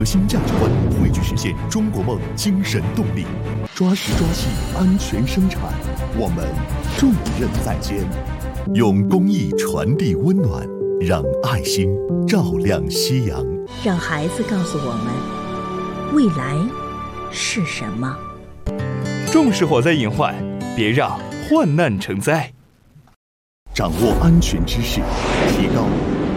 核心价值观汇聚实现中国梦精神动力，抓实抓细安全生产，我们重任在肩，用公益传递温暖，让爱心照亮夕阳， 让孩子告诉我们未来是什么。 重视火灾隐患，别让患难成灾。 掌握安全知识，提高